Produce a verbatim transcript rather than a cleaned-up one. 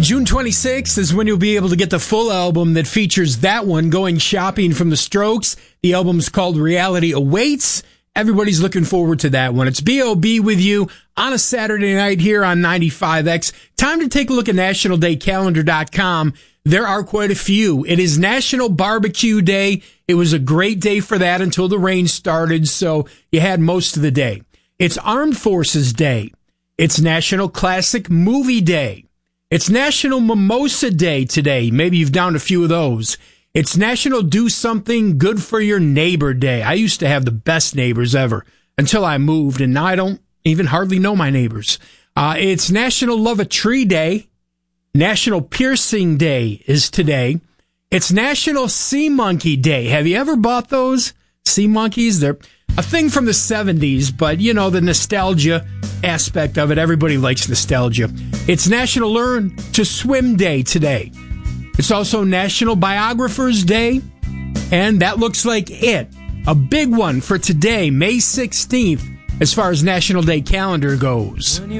June twenty-sixth is when you'll be able to get the full album that features that one, Going Shopping from the Strokes. The album's called Reality Awaits. Everybody's looking forward to that one. It's B O B with you on a Saturday night here on ninety-five X. Time to take a look at national day calendar dot com. There are quite a few. It is National Barbecue Day. It was a great day for that until the rain started, so you had most of the day. It's Armed Forces Day. It's National Classic Movie Day. It's National Mimosa Day today. Maybe you've downed a few of those. It's National Do Something Good for Your Neighbor Day. I used to have the best neighbors ever until I moved, and now I don't even hardly know my neighbors. Uh, it's National Love a Tree Day. National Piercing Day is today. It's National Sea Monkey Day. Have you ever bought those sea monkeys? They're a thing from the seventies, but, you know, the nostalgia aspect of it. Everybody likes nostalgia. It's National Learn to Swim Day today. It's also National Biographers Day, and that looks like it. A big one for today, May sixteenth, as far as National Day calendar goes.